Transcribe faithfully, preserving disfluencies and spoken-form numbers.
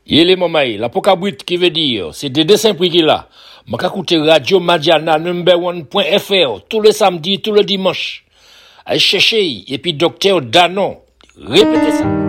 Yele mamaï, la pokabrit qui veut dire, c'est des dessins prix qu'il a. M'a écouter Radio Madiana number one point F R tous les samedis, tous les dimanches. Allez chercher, et puis docteur Danon. Répétez ça.